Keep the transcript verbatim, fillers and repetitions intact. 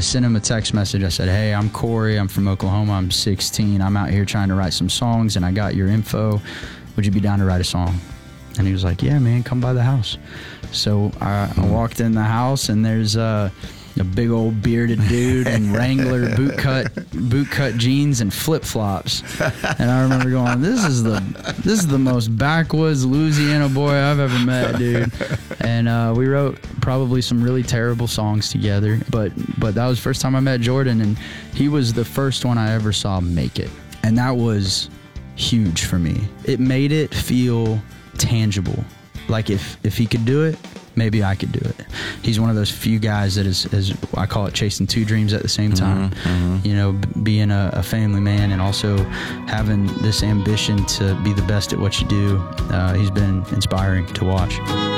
sent him a text message. I said, hey, I'm Corey. I'm from Oklahoma. I'm sixteen. I'm out here trying to write some songs, and I got your info. Would you be down to write a song? And he was like, yeah, man, come by the house. So I, I walked in the house, and there's uh, a big old bearded dude in Wrangler boot cut boot cut jeans and flip flops. And I remember going, this is the this is the most backwoods Louisiana boy I've ever met, dude. And uh, we wrote probably some really terrible songs together. But but that was the first time I met Jordan, and he was the first one I ever saw make it. And that was huge for me. It made it feel tangible. Like if if he could do it, maybe I could do it. He's one of those few guys that is, is I call it chasing two dreams at the same time. Mm-hmm, mm-hmm. You know, b- being a, a family man and also having this ambition to be the best at what you do. Uh, he's been inspiring to watch.